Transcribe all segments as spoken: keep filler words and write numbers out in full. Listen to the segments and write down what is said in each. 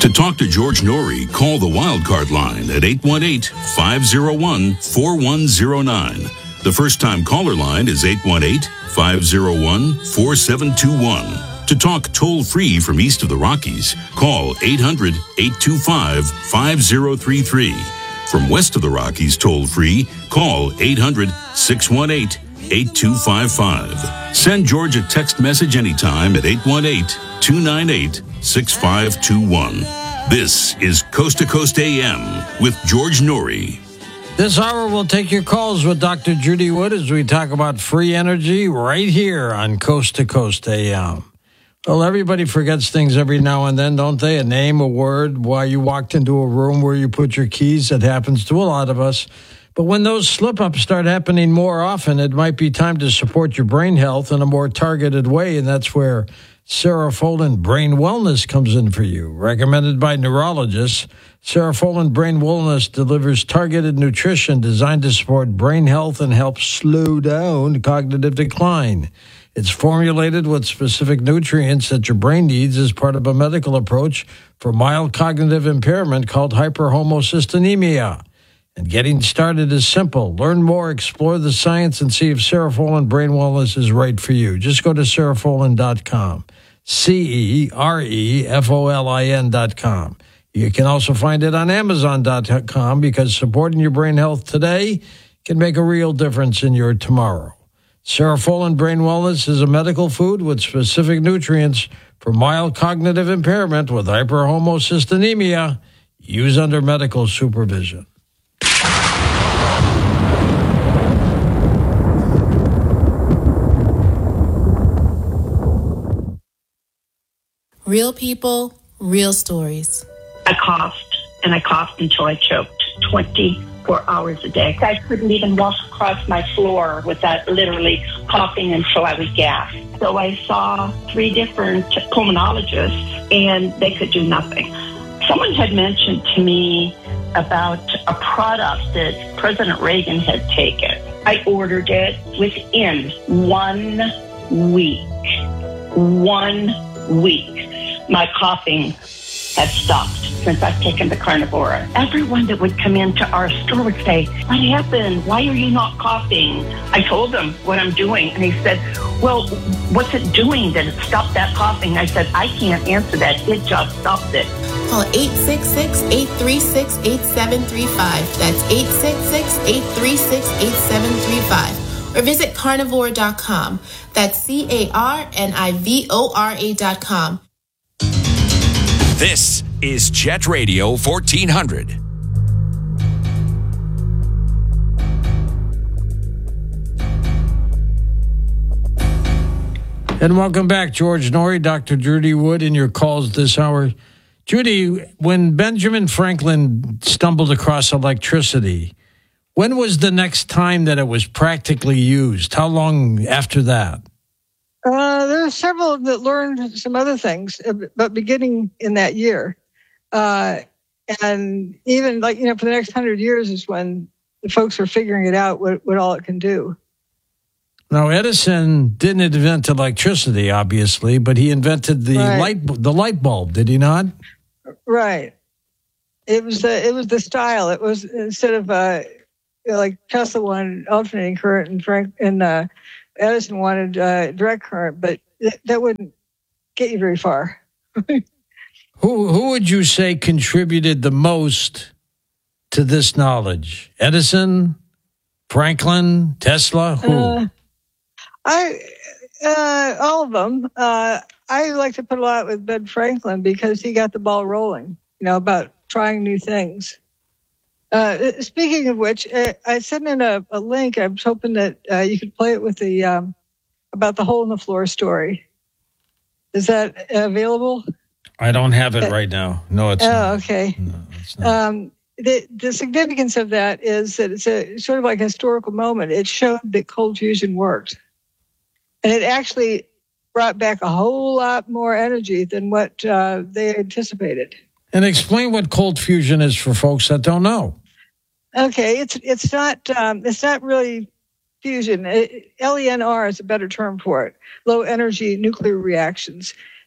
To talk to George Norrie, call the Wildcard line at eight one eight, five oh one, four one oh nine. The first-time caller line is eight one eight, five oh one, four seven two one. To talk toll-free from east of the Rockies, call eight hundred, eight two five, five oh three three. From west of the Rockies toll-free, call eight hundred, six one eight, eight two five five. Send George a text message anytime at eight one eight, two nine eight, six five two one. This is Coast to Coast A M with George Norrie. This hour we'll take your calls with Doctor Judy Wood as we talk about free energy right here on Coast to Coast A M. Well, everybody forgets things every now and then, don't they? A name, a word, why you walked into a room where you put your keys. That happens to a lot of us. But when those slip-ups start happening more often, it might be time to support your brain health in a more targeted way, and that's where Serofolin Brain Wellness comes in for you. Recommended by neurologists, Serofolin Brain Wellness delivers targeted nutrition designed to support brain health and help slow down cognitive decline. It's formulated with specific nutrients that your brain needs as part of a medical approach for mild cognitive impairment called hyperhomocystinemia. And getting started is simple. Learn more, explore the science, and see if Serofolin Brain Wellness is right for you. Just go to serofolin dot com. C E R E F O L I N dot com. You can also find it on amazon dot com because supporting your brain health today can make a real difference in your tomorrow. Serofolin Brain Wellness is a medical food with specific nutrients for mild cognitive impairment with hyperhomocystinemia. Use under medical supervision. Real people, real stories. I coughed, and I coughed until I choked twenty-four hours a day. I couldn't even walk across my floor without literally coughing until I would gasp. So I saw three different pulmonologists, and they could do nothing. Someone had mentioned to me about a product that President Reagan had taken. I ordered it within one week. One week. My coughing had stopped since I've taken the Carnivora. Everyone that would come into our store would say, "What happened? Why are you not coughing?" I told them what I'm doing, and he said, "Well, what's it doing that it stopped that coughing?" I said, "I can't answer that. It just stopped it." Call eight six six, eight three six, eight seven three five. That's eight six six, eight three six, eight seven three five. Or visit carnivore dot com. That's C A R N I V O R A dot com. This is Jet Radio fourteen hundred. And welcome back, George Norrie, Doctor Judy Wood, in your calls this hour. Judy, when Benjamin Franklin stumbled across electricity, when was the next time that it was practically used? How long after that? Uh, there are several that learned some other things, but beginning in that year. Uh, and even like, you know, for the next hundred years is when the folks are figuring it out, what, what all it can do. Now, Edison didn't invent electricity, obviously, but he invented the right. light the light bulb, did he not? Right. It was the, it was the style. It was instead of uh, you know, like Tesla wanted alternating current and Frank and uh, Edison wanted uh, direct current, but th- that wouldn't get you very far. Who who would you say contributed the most to this knowledge? Edison, Franklin, Tesla? Who? Uh, I uh, all of them. Uh, I like to put a lot with Ben Franklin because he got the ball rolling. You know, about trying new things. Uh, speaking of which, uh, I sent in a, a link. I was hoping that uh, you could play it with the um, about the hole in the floor story. Is that available? I don't have it right now. No, it's oh, not. okay. No, it's not. Um, the the significance of that is that it's a sort of like a historical moment. It showed that cold fusion worked, and it actually brought back a whole lot more energy than what uh, they anticipated. And explain what cold fusion is for folks that don't know. Okay, it's it's not um, it's not really fusion. It, L E N R is a better term for it. Low energy nuclear reactions.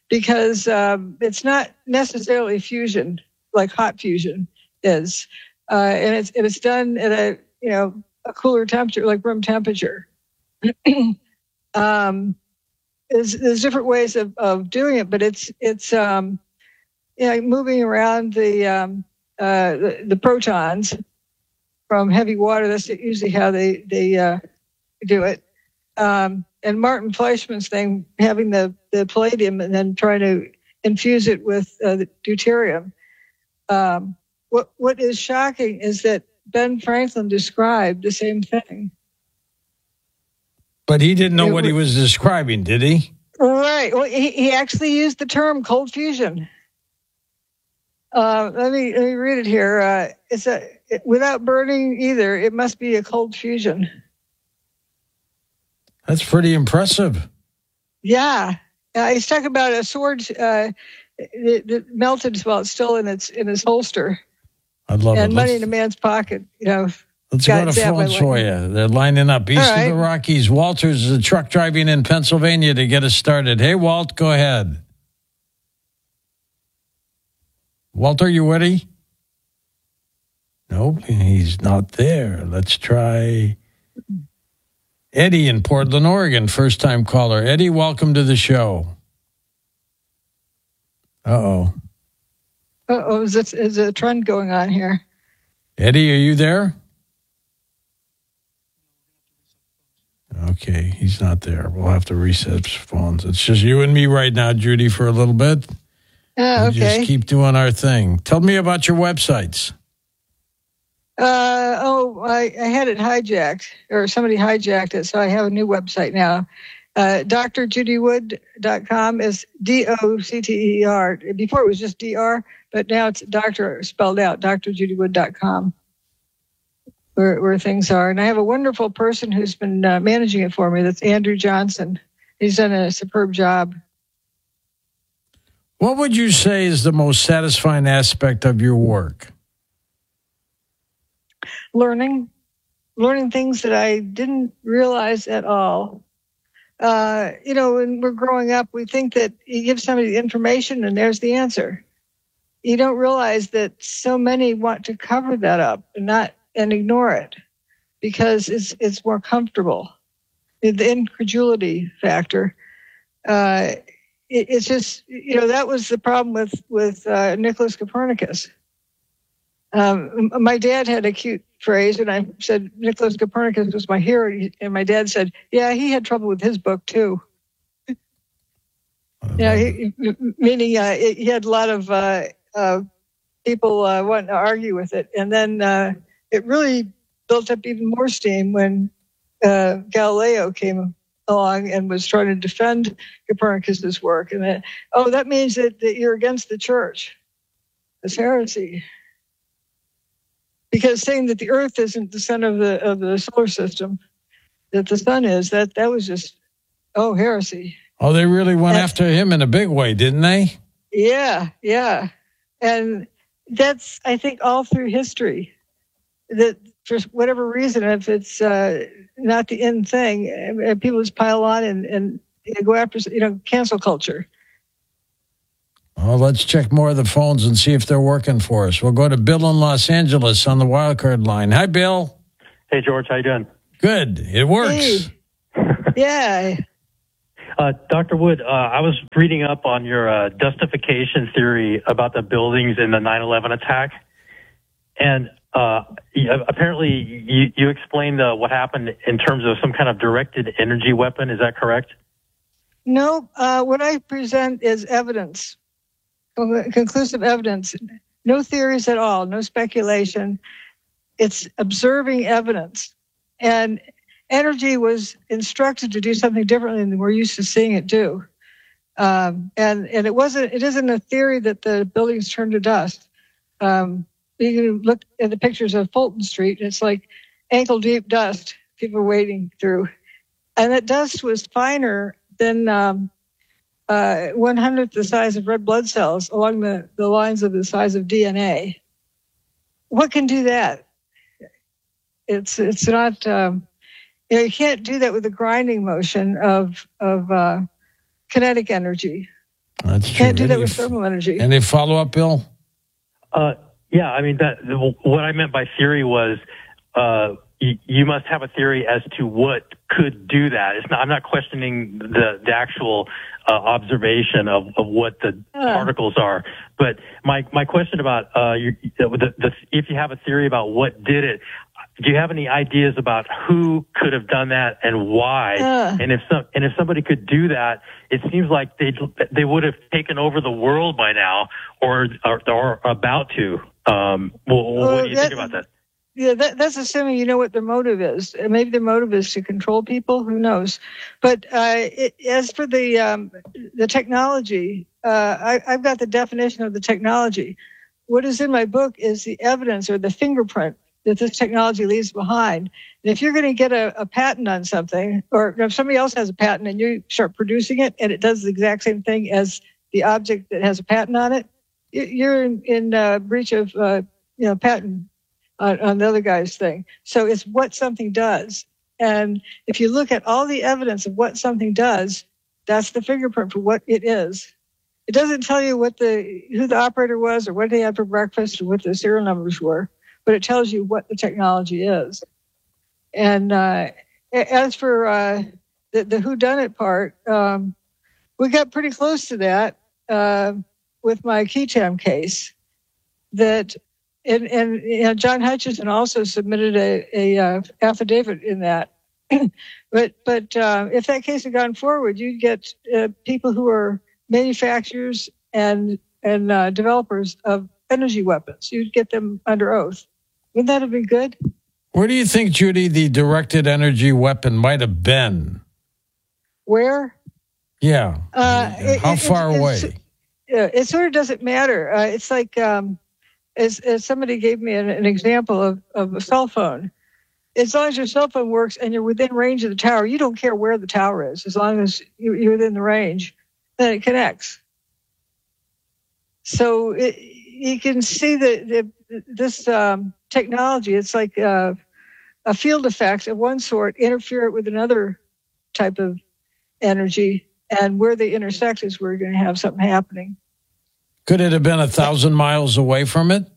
because um, it's not necessarily fusion like hot fusion is, uh, and it's and it's done at a you know a cooler temperature, like room temperature. um, there's, there's different ways of, of doing it, but it's it's um, you know, moving around the, um, uh, the the protons from heavy water. That's usually how they they uh, do it. Um, and Martin Fleischmann's thing, having the, the palladium and then trying to infuse it with uh, the deuterium. Um, what what is shocking is that Ben Franklin described the same thing. But he didn't know it what was, he was describing, did he? Right. Well, he, he actually used the term cold fusion. Uh, let me let me read it here. Uh, it's a it, without burning either. It must be a cold fusion. That's pretty impressive. Yeah, uh, he's talking about a sword uh, that, that melted while it's still in its in its holster. I'd love and it. money Let's, in a man's pocket. You know. Let's go to France for you. They're lining up east right. of the Rockies. Walter's the truck driving in Pennsylvania to get us started. Hey, Walt, go ahead. Walter, you ready? Nope, he's not there. Let's try Eddie in Portland, Oregon, first-time caller. Eddie, welcome to the show. Uh-oh. Uh-oh, is, it, is a trend going on here? Eddie, are you there? Okay, he's not there. We'll have to reset phones. It's just you and me right now, Judy, for a little bit. Uh, okay. Just keep doing our thing. Tell me about your websites. Uh, oh, I, I had it hijacked, or somebody hijacked it, so I have a new website now. Uh, D R judy wood dot com is D O C T E R. Before it was just D R, but now it's doctor spelled out, D R judy wood dot com, where, where things are. And I have a wonderful person who's been uh, managing it for me. That's Andrew Johnson. He's done a superb job. What would you say is the most satisfying aspect of your work? Learning, learning things that I didn't realize at all. Uh, you know, when we're growing up, we think that you give somebody the information and there's the answer. You don't realize that so many want to cover that up and not and ignore it because it's it's more comfortable. The incredulity factor. Uh, it, it's just, you know, that was the problem with with uh, Nicholas Copernicus. Um, my dad had a cute phrase, and I said, Nicholas Copernicus was my hero. And my dad said, yeah, he had trouble with his book, too. Yeah, he, meaning uh, he had a lot of uh, uh, people uh, wanting to argue with it. And then uh, it really built up even more steam when uh, Galileo came along and was trying to defend Copernicus's work. And that, oh, that means that, that you're against the church. It's heresy. Because saying that the Earth isn't the center of the of the solar system, that the sun is, that that was just, oh, heresy. Oh, they really went and, after him in a big way, didn't they? Yeah, yeah. And that's, I think, all through history. That for whatever reason, if it's uh, not the end thing, people just pile on and, and go after, you know, cancel culture. Well, let's check more of the phones and see if they're working for us. We'll go to Bill in Los Angeles on the wildcard line. Hi, Bill. Hey, George. How you doing? Good. It works. Hey. Yeah. Uh, Doctor Wood, uh, I was reading up on your uh, dustification theory about the buildings in the nine eleven attack. And uh, apparently you, you explained uh, what happened in terms of some kind of directed energy weapon. Is that correct? No. Uh, what I present is evidence. Conclusive evidence, no theories at all, no speculation. It's observing evidence. And energy was instructed to do something differently than we're used to seeing it do. Um, and, and it wasn't, it isn't a theory that the buildings turned to dust. Um, you can look at the pictures of Fulton Street, and it's like ankle deep dust people were wading through. And that dust was finer than, um, Uh, one hundredth the size of red blood cells along the, the lines of the size of D N A. What can do that? It's it's not, um, you know, you can't do that with the grinding motion of, of uh, kinetic energy. That's true. Can't do that Any with f- thermal energy. Any follow-up, Bill? Uh, yeah, I mean, that, what I meant by theory was uh, y- you must have a theory as to what could do that. It's not, I'm not questioning the, the actual uh, observation of, of what the Uh. particles are, but my, my question about uh, you, the, the, if you have a theory about what did it, do you have any ideas about who could have done that and why? Uh. And if some, and if somebody could do that, it seems like they they would have taken over the world by now, or or, or about to. Um, well, Well, what do you that- think about that? Yeah, that, that's assuming you know what their motive is. Uh, Maybe their motive is to control people. Who knows? But uh, it, as for the um, the technology, uh, I, I've got the definition of the technology. What is in my book is the evidence or the fingerprint that this technology leaves behind. And if you're going to get a, a patent on something, or if somebody else has a patent and you start producing it and it does the exact same thing as the object that has a patent on it, you- you're in, in uh, breach of uh, you know patent on, on the other guy's thing. So it's what something does. And if you look at all the evidence of what something does, that's the fingerprint for what it is. It doesn't tell you what the who the operator was or what they had for breakfast or what the serial numbers were, but it tells you what the technology is. And uh, as for uh, the, the whodunit part, um, we got pretty close to that uh, with my Ketam case. That and, and you know, John Hutchison also submitted a, a uh, affidavit in that. but but uh, if that case had gone forward, you'd get uh, people who are manufacturers and and uh, developers of energy weapons. You'd get them under oath. Wouldn't that have been good? Where do you think, Judy, the directed energy weapon might have been? Where? Yeah. Uh, it- How it- far it's- away? it's- Yeah, it sort of doesn't matter. Uh, it's like um, as, as somebody gave me an, an example of, of a cell phone. As long as your cell phone works and you're within range of the tower, you don't care where the tower is. As long as you- you're within the range, then it connects. So it, you can see that that this um, technology, it's like uh, a field effect of one sort interfere with another type of energy, and where they intersect is where you're going to have something happening. Could it have been a thousand miles away from it?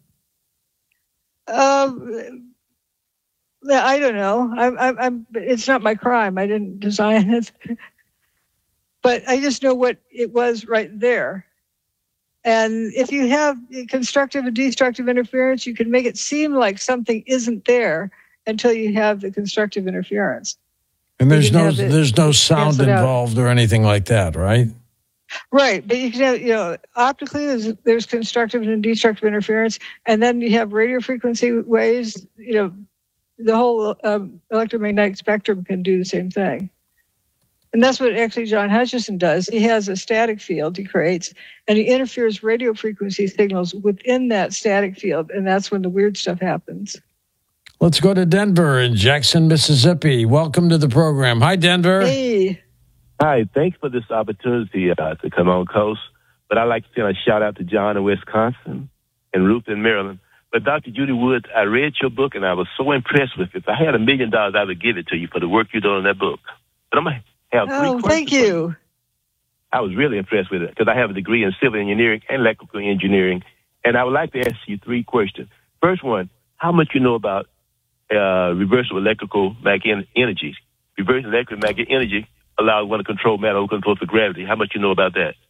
Um, I don't know. I'm, I'm, I'm, it's not my crime. I didn't design it. But I just know what it was right there. And if you have constructive and destructive interference, you can make it seem like something isn't there until you have the constructive interference. And there's You can no have it there's no sound canceled out. involved or anything like that, right? Right, but you can have, you know, optically there's, there's constructive and destructive interference, and then you have radio frequency waves. You know, the whole um, electromagnetic spectrum can do the same thing, and that's what actually John Hutchison does. He has a static field he creates, and he interferes radio frequency signals within that static field, and that's when the weird stuff happens. Let's go to Denver in Jackson, Mississippi. Welcome to the program. Hi, Denver. Hey. Hi, thanks for this opportunity uh, to come on Coast. But I'd like to send a shout out to John in Wisconsin and Ruth in Maryland. But Doctor Judy Woods, I read your book and I was so impressed with it. If I had a million dollars, I would give it to you for the work you're doing in that book. But I'm going to have three Oh, questions. thank you. I was really impressed with it because I have a degree in civil engineering and electrical engineering. And I would like to ask you three questions. First one, how much you know about uh, reversal electrical magnetic energy? Reversal electrical magnetic energy allows one to control matter or control for gravity. How much you know about that?